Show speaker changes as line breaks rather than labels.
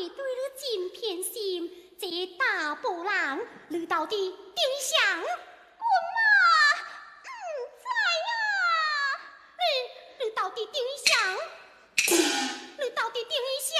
对了真偏心，这大波浪，你到底定向？
我嘛唔知呀。
你到底定向？你到底定向？